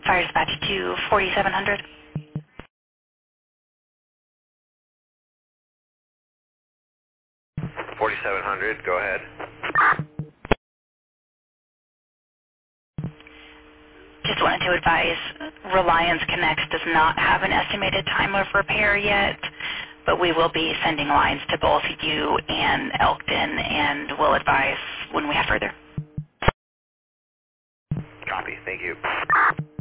Fire dispatch to 4700. Go ahead. Just wanted to advise Reliance Connect does not have an estimated time of repair yet, but we will be sending lines to both you and Elkton, and we'll advise when we have further. Copy. Thank you.